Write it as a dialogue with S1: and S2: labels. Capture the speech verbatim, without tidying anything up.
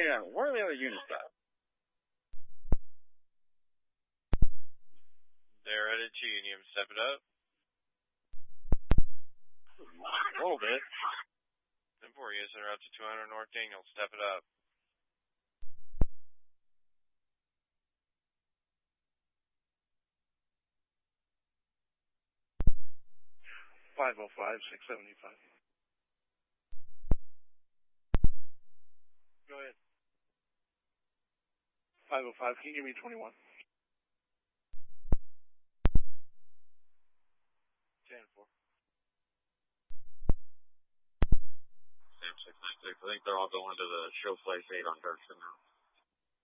S1: yeah, where are the other units at?
S2: They're headed to Union. Step it up.
S1: A little bit.
S2: ten four units that are up to two hundred North Daniel. Step it up.
S3: five oh five, six seventy-five.
S2: Go ahead.
S3: five oh five, can you give me twenty-one?
S2: ten four.
S4: Sam six nine six, I think they're all going to the show place eight on Dirksen now.